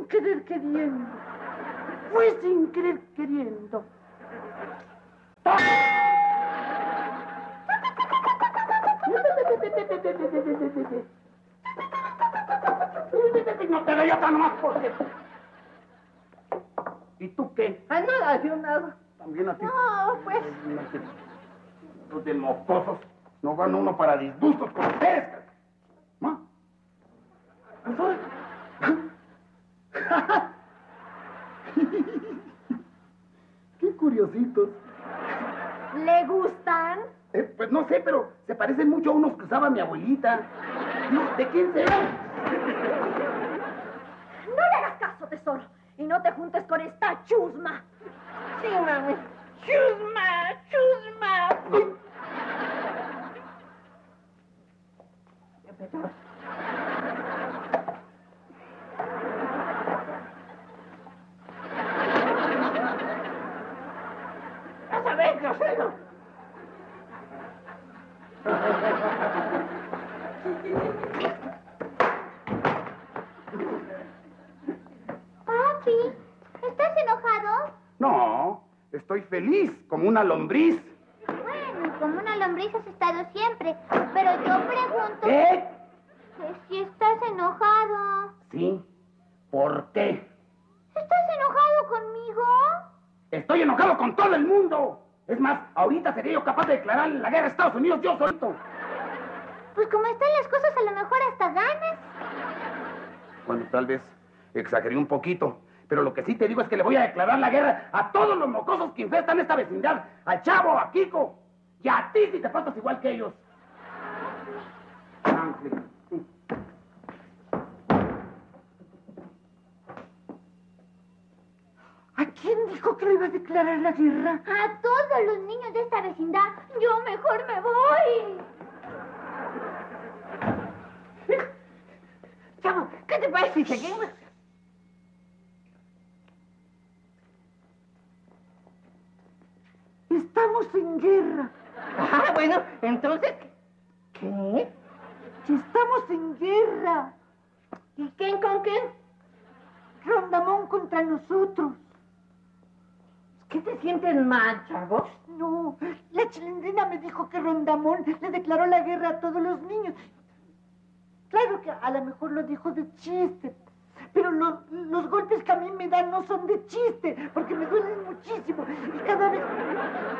sin querer queriendo. Fue sin querer queriendo. No te doy otra nomás porque... ¿Y tú qué? Ah, nada, yo nada. ¿También así? No, pues... Los de mocosos no van uno para disgustos con ustedes. ¿No? Qué curiositos. ¿Le gustan? Pues no sé, pero se parecen mucho a unos que usaba mi abuelita. No, ¿de quién serán? No le hagas caso, tesoro. Y no te juntes con esta chusma. Sí, mami. Chusma, chusma. Vas a ver, grosero. Papi, ¿estás enojado? No, estoy feliz, como una lombriz. Bueno, como una lombriz has estado siempre. Pero yo pregunto... ¿Qué? que si estás enojado. Sí. ¿Por qué? ¿Estás enojado conmigo? Estoy enojado con todo el mundo. Es más, ahorita sería yo capaz de declarar la guerra a Estados Unidos yo solito. Pues como están las cosas, a lo mejor hasta ganas. Bueno, tal vez exageré un poquito. Pero lo que sí te digo es que le voy a declarar la guerra a todos los mocosos que infestan esta vecindad. Al Chavo, a Kiko. Y a ti si te portas igual que ellos. Ángel. ¿A quién dijo que le iba a declarar la guerra? A todos los niños de esta vecindad. Yo mejor me voy. Chavo, ¿qué te parece si seguimos? Estamos en guerra. Ah, bueno, entonces... ¿Qué? Estamos en guerra. ¿Y quién con quién? Rondamón contra nosotros. ¿Qué te sientes mal, chavo? No, la Chilindrina me dijo que Rondamón le declaró la guerra a todos los niños. Claro que a lo mejor lo dijo de chiste, pero los golpes que a mí me dan no son de chiste, porque me duelen muchísimo. Y cada vez...